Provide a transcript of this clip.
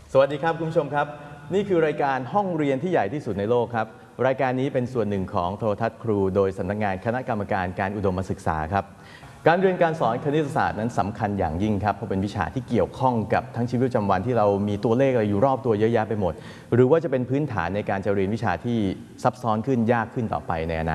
สวัสดีครับคุณผู้ชมครับนี่คือรายการห้องเรียนที่ใหญ่ที่สุดในโลกครับรายการนี้เป็นส่วนหนึ่งของโทรทัศน์ครูโดยสำนักงานคณะกรรมการการอุดมศึกษาครับการเรียนการสอนคณิตศาสตร์นั้นสำคัญอย่างยิ่งครับเพราะเป็นวิชาที่เกี่ยวข้องกับทั้งชีวิตประจำวันที่เรามีตัวเลขอะไรอยู่รอบตัวเยอะแยะไปหมดหรือว่าจะเป็นพื้นฐานในการจะเรียนวิชาที่ซับซ้อนขึ้นยากขึ้นต่อไปในอนาคต